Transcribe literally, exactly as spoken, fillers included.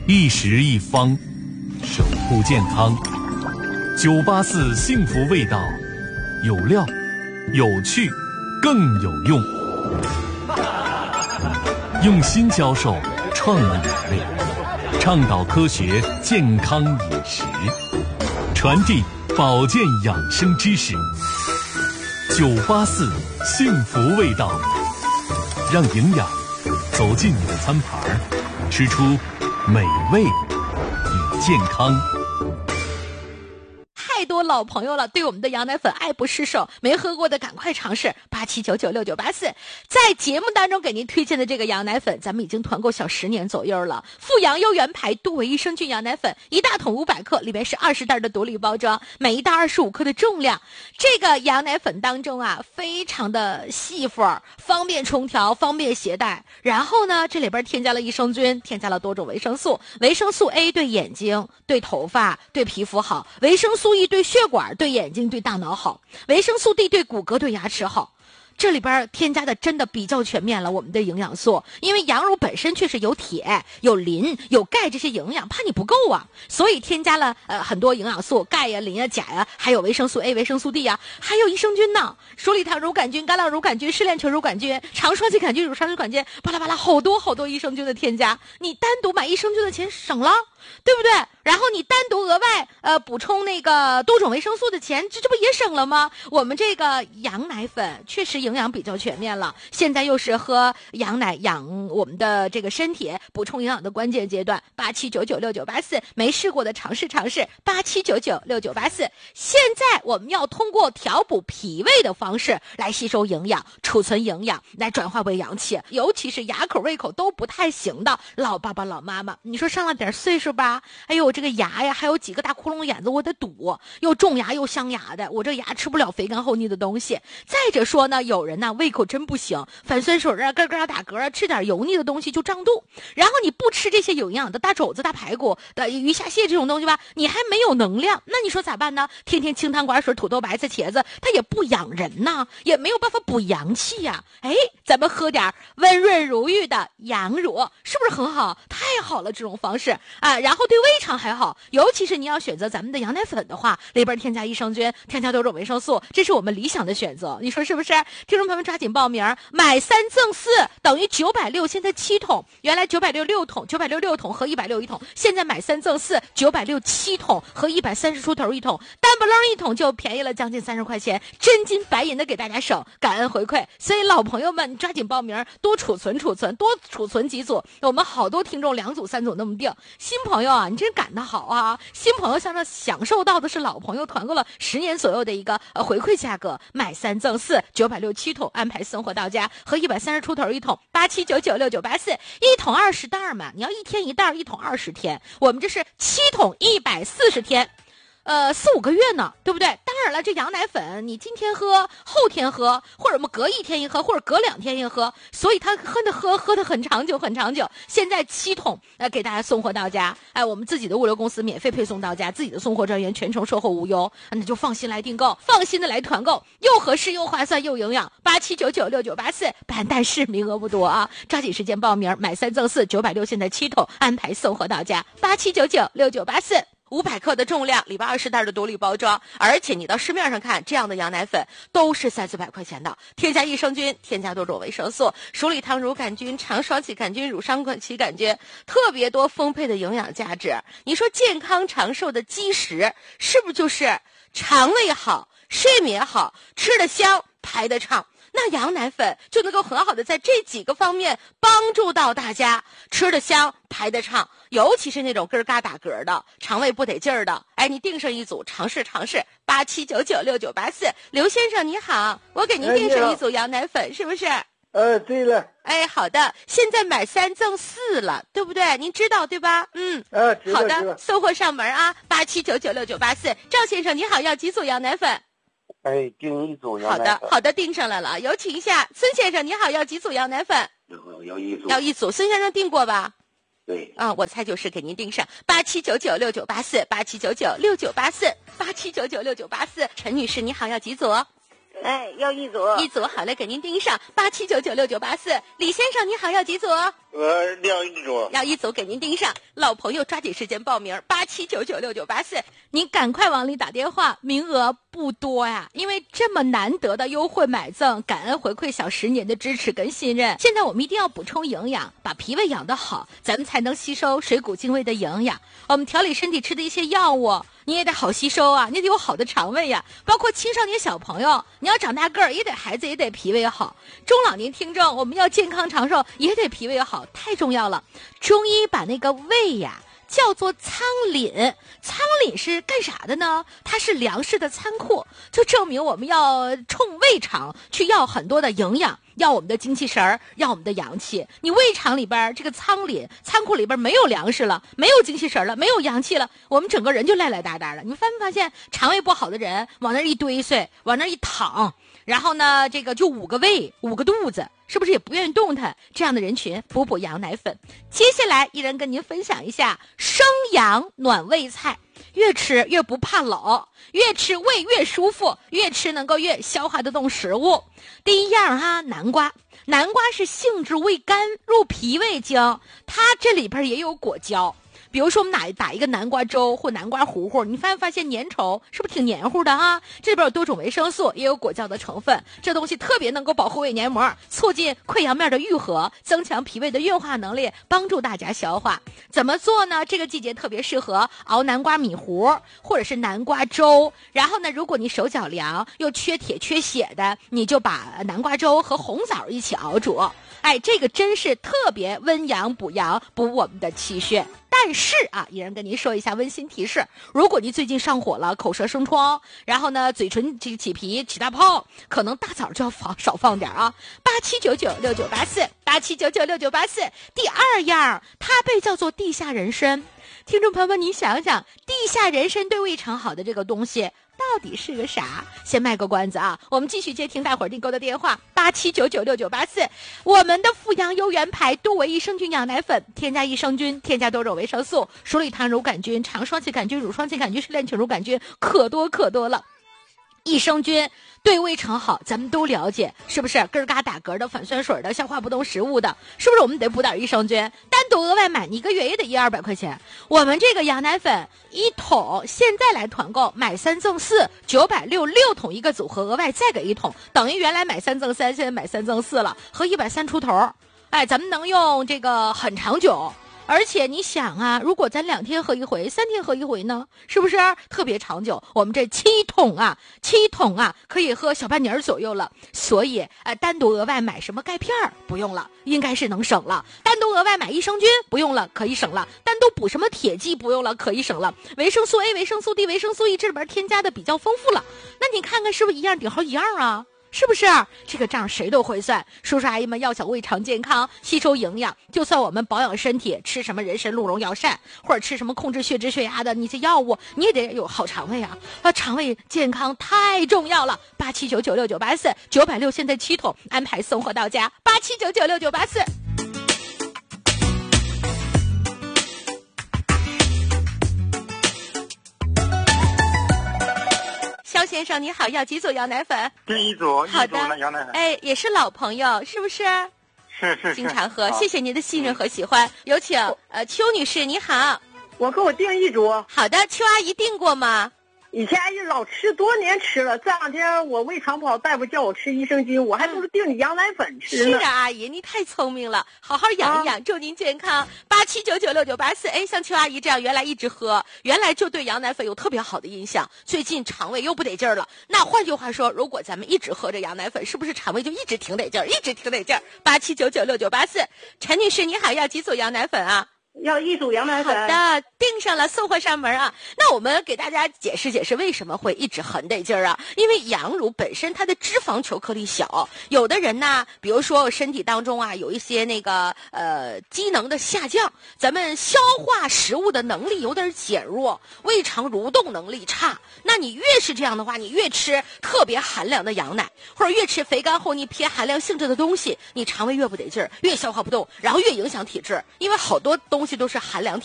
一食一方，守护健康。九八四幸福味道，有料、有趣、更有用。用心教授创意美味，倡导科学健康饮食，传递保健养生知识。九八四幸福味道，让营养走进你的餐盘，吃出美味与健康。 太多老朋友了，对我们的羊奶粉爱不释手，没喝过的赶快尝试八七九九六九八四。在节目当中给您推荐的这个羊奶粉，咱们已经团购小十年左右了。富阳优原牌多维益生菌羊奶粉，一大桶五百克，里面是二十袋的独立包装，每一袋二十五克的重量。这个羊奶粉当中啊，非常的细缝，方便冲调，方便携带。然后呢，这里边添加了益生菌，添加了多种维生素。维生素 A 对眼睛、对头发、对皮肤好；维生素 E 对血管、对眼睛、对大脑好；维生素 D 对骨骼、对牙齿好。这里边添加的真的比较全面了，我们的营养素，因为羊乳本身确实有铁、有磷、有钙这些营养，怕你不够啊，所以添加了呃很多营养素，钙呀、磷呀、钾呀，还有维生素 A、维生素 D 呀，还有益生菌呢，鼠李糖乳杆菌、橄榄乳杆菌、嗜链球乳杆菌、长双歧杆菌、乳酸乳杆菌，巴拉巴拉好多好多益生菌的添加，你单独买益生菌的钱省了，对不对？然后你单独额外呃补充那个多种维生素的钱，这这不也省了吗？我们这个羊奶粉确实营养比较全面了，现在又是喝羊奶养我们的这个身体，补充营养的关键阶段。八七九九六九八四，没试过的尝试尝试。八七九九六九八四。现在我们要通过调补脾胃的方式来吸收营养、储存营养，来转化为阳气。尤其是牙口、胃口都不太行的老爸爸、老妈妈，你说上了点岁数吧，哎呦，我这个牙呀，还有几个大窟窿眼子，我得堵，又种牙又镶牙的，我这牙吃不了肥甘厚腻的东西。再者说呢，有人呢胃口真不行，反酸水啊，咯咯打嗝啊，吃点油腻的东西就胀肚。然后你不吃这些有营养的大肘子、大排骨的鱼虾蟹这种东西吧，你还没有能量，那你说咋办呢？天天清汤寡水、土豆白菜、茄子，它也不养人呐，也没有办法补阳气呀。哎，咱们喝点温润如玉的羊乳，是不是很好？太好了，这种方式啊，然后对胃肠还好。尤其是你要选择咱们的羊奶粉的话，里边添加益生菌，添加多种维生素，这是我们理想的选择。你说是不是？听众朋友们抓紧报名，买三赠四等于九百六，现在七桶，原来九百六六桶，九百六六桶和一百六一桶，现在买三赠四，九百六七桶和一百三十出头一桶，单不楞一桶就便宜了将近三十块钱，真金白银的给大家省，感恩回馈。所以老朋友们，你抓紧报名，多储存储存，多储存几组。我们好多听众两组三组那么定，新朋友啊，你真赶得好啊！新朋友像这享受到的是老朋友团购了十年左右的一个呃回馈价格，买三赠四，九百六七桶安排送货到家，和一百三十出头一桶，八七九九六九八四，一桶二十袋嘛，你要一天一袋，一桶二十天，我们这是七桶一百四十天。呃，四五个月呢，对不对？当然了，这羊奶粉你今天喝，后天喝，或者我们隔一天一喝，或者隔两天一喝，所以它喝的喝喝的很长久，很长久。现在七桶，呃，给大家送货到家，哎，我们自己的物流公司免费配送到家，自己的送货专员全程售后无忧，那就放心来订购，放心的来团购，又合适又划算又营养。八七九九六九八四，但是名额不多啊，抓紧时间报名，买三赠四，九百六现在七桶安排送货到家，八七九九六九八四。五百克的重量，里边二十袋的独立包装，而且你到市面上看，这样的羊奶粉都是三四百块钱的，添加益生菌，添加多种维生素，鼠李糖乳杆菌、长双歧杆菌、乳酸歧杆菌，特别多丰沛的营养价值。你说健康长寿的基石，是不是就是肠胃好、睡眠好、吃得香、排得畅？那羊奶粉就能够很好的在这几个方面帮助到大家，吃得香，排得畅。尤其是那种咯嘎打嗝的，肠胃不得劲儿的，哎，你订上一组尝试尝试。八七九九六九八四，刘先生你好，我给您订上一组羊奶粉，是不是？ 呃，对了。 哎，好的，现在买三赠四了，对不对？您知道对吧？嗯， 呃，知道。 好的，送货上门啊，八七九九六九八四。赵先生你好，要几组羊奶粉？ 哎，订一组羊奶粉。 好的，好的，订上来了。有请一下孙先生，你好，要几组羊奶粉？ 要一组。 要一组。孙先生订过吧？ 对。 啊，我猜就是给您订上八七九九六九八四，八七九九六九八四，八七九九六九八四。陈女士，你好，要几组？ 哎，要一组。 一组，好嘞，给您盯上八七九九六九八四。李先生你好，要几组？ 我要一组。 要一组，给您盯上。老朋友抓紧时间报名，八七九九六九八四，您赶快往里打电话，名额不多呀，因为这么难得的优惠买赠，感恩回馈小十年的支持跟信任。现在我们一定要补充营养，把脾胃养得好，咱们才能吸收水谷精微的营养。我们调理身体吃的一些药物，你也得好吸收啊，你得有好的肠胃呀。包括青少年小朋友，你要长大个儿，也得孩子也得脾胃好。中老年听众，我们要健康长寿，也得脾胃好，太重要了。中医把那个胃呀叫做仓廪，仓廪是干啥的呢？它是粮食的仓库，就证明我们要冲胃肠去要很多的营养，要我们的精气神儿，要我们的阳气。你胃肠里边这个仓廪仓库里边没有粮食了，没有精气神了，没有阳气了，我们整个人就赖赖哒哒了。你发没发现肠胃不好的人往那一堆碎，往那一躺，然后呢这个就五个胃五个肚子，是不是也不愿意动弹？这样的人群补补羊奶粉。接下来一人跟您分享一下生阳暖胃菜，越吃越不怕冷，越吃胃越舒服，越吃能够越消化得动食物。第一样哈，南瓜。南瓜是性质味甘，入脾胃经，它这里边也有果胶。比如说我们打打一个南瓜粥或南瓜糊糊，你发没发现粘稠是不是挺黏糊的哈？这里边有多种维生素，也有果胶的成分，这东西特别能够保护胃黏膜，促进溃疡面的愈合，增强脾胃的运化能力，帮助大家消化。怎么做呢？这个季节特别适合熬南瓜米糊或者是南瓜粥。然后呢，如果你手脚凉又缺铁缺血的，你就把南瓜粥和红枣一起熬煮。哎，这个真是特别温阳补阳，补我们的气血。但是啊，依然跟您说一下温馨提示，如果您最近上火了，口舌生疮，然后呢嘴唇这个起皮起大泡，可能大枣就要放少放点啊。八七九九六九八四，八七九九六九八四。第二样，它被叫做地下人参。听众朋友们，你想想，地下人参对胃肠好的这个东西到底是个啥？先卖个关子啊，我们继续接听大伙儿订购的电话，八七九九六九八四。我们的富阳优元牌多维益生菌养奶粉，添加益生菌，添加多种维生素，鼠李糖乳杆菌、肠双歧杆菌、乳双歧杆菌、是链球乳杆菌，可多可多了。益生菌对胃肠好，咱们都了解，是不是？根儿嘎打嗝的、反酸水的、消化不动食物的，是不是我们得补点益生菌？单独额外买，你一个月也得一二百块钱。我们这个羊奶粉一桶，现在来团购，买三赠四，九百六六桶一个组合，额外再给一桶，等于原来买三赠三，现在买三赠四了，合一百三出头。哎，咱们能用这个很长久。而且你想啊，如果咱两天喝一回，三天喝一回呢，是不是特别长久？我们这七桶啊，七桶啊，可以喝小半年左右了。所以，呃，单独额外买什么钙片不用了，应该是能省了。单独额外买益生菌不用了，可以省了。单独补什么铁剂不用了，可以省了。维生素 A、维生素 D、维生素 E 这里边添加的比较丰富了。那你看看是不是一样顶好一样啊？是不是这个账谁都会算？叔叔阿姨们要想胃肠健康，吸收营养，就算我们保养身体，吃什么人参鹿茸药膳，或者吃什么控制血脂血压的那些药物，你也得有好肠胃啊！啊，肠胃健康太重要了。八七九九六九八四，九百六现在七桶，安排送货到家。八七九九六九八四。肖先生你好，要几组羊奶粉？ 第一组， 好的， 羊奶粉。 哎，也是老朋友，是不是？ 是是是， 经常喝，谢谢您的信任和喜欢。有请呃邱女士，你好。 我给我订一组。 好的，邱阿姨订过吗？ 以前老吃，多年吃了。这两天我胃肠不好，大夫叫我吃益生菌，我还不如订你羊奶粉吃呢。 是啊，阿姨，你太聪明了，好好养养，啊、祝您健康。八七九九六九八四，哎，像邱阿姨这样，原来一直喝，原来就对羊奶粉有特别好的印象，最近肠胃又不得劲儿了。那换句话说，如果咱们一直喝这羊奶粉，是不是肠胃就一直挺得劲儿，一直挺得劲儿？八七九九六九八四，陈女士，你好，要几组羊奶粉啊？ 要一组羊奶粉。 好的，订上了，送货上门啊。那我们给大家解释解释为什么会一直很得劲儿啊？因为羊乳本身它的脂肪球颗粒小，有的人呢，比如说身体当中啊有一些那个呃机能的下降，咱们消化食物的能力有点减弱，胃肠蠕动能力差。那你越是这样的话，你越吃特别寒凉的羊奶，或者越吃肥甘厚腻偏寒凉性质的东西，你肠胃越不得劲儿，越消化不动，然后越影响体质，因为好多东西都是寒凉体